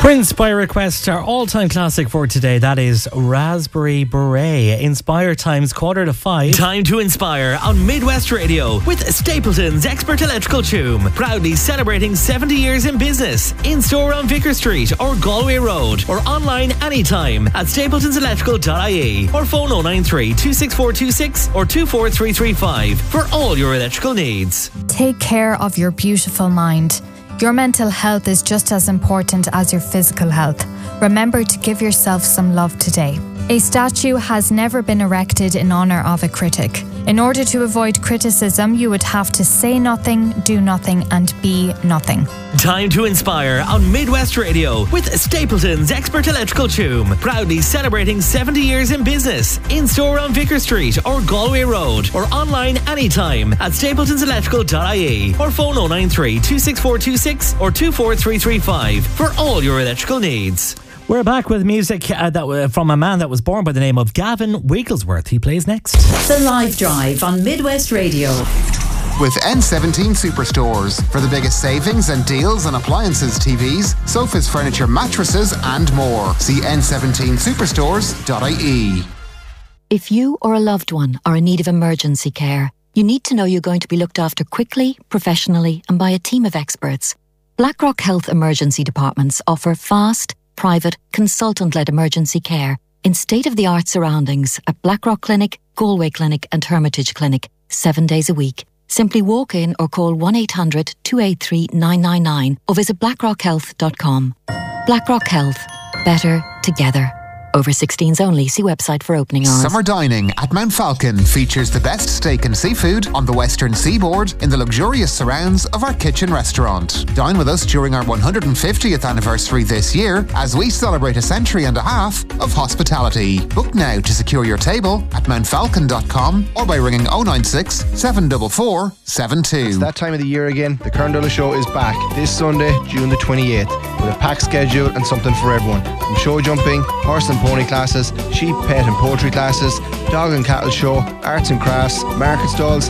Prince, by request, our all-time classic for today. That is Raspberry Beret. Inspire times 4:45. Time to inspire on Midwest Radio with Stapleton's Expert Electrical Tomb. Proudly celebrating 70 years in business. In-store on Vicar Street or Galway Road, or online anytime at stapletonselectrical.ie, or phone 093 26426 or 24335 for all your electrical needs. Take care of your beautiful mind. Your mental health is just as important as your physical health. Remember to give yourself some love today. A statue has never been erected in honour of a critic. In order to avoid criticism, you would have to say nothing, do nothing, and be nothing. Time to inspire on Midwest Radio with Stapleton's Expert Electrical Tomb. Proudly celebrating 70 years in business. In-store on Vicar Street or Galway Road, or online anytime at stapletonselectrical.ie, or phone 093 26426 or 24335 for all your electrical needs. We're back with music from a man that was born by the name of Gavin Wigglesworth. He plays next. The Live Drive on Midwest Radio. With N17 Superstores for the biggest savings and deals on appliances, TVs, sofas, furniture, mattresses and more. See n17superstores.ie. If you or a loved one are in need of emergency care, you need to know you're going to be looked after quickly, professionally and by a team of experts. BlackRock Health Emergency Departments offer fast, private, consultant-led emergency care in state-of-the-art surroundings at Blackrock Clinic, Galway Clinic and Hermitage Clinic, 7 days a week. Simply walk in or call 1-800-283-999 or visit blackrockhealth.com. BlackRock Health. Better together. Over 16s only. See website for opening hours. Summer dining at Mount Falcon features the best steak and seafood on the western seaboard in the luxurious surrounds of our kitchen restaurant. Dine with us during our 150th anniversary this year as we celebrate a century and a half of hospitality. Book now to secure your table at mountfalcon.com or by ringing 096 744 72. It's that time of the year again. The Kern Show is back this Sunday, June the 28th, with a packed schedule and something for everyone. From show jumping, horse and pony classes, sheep, pet and poultry classes, dog and cattle show, arts and crafts, market stalls,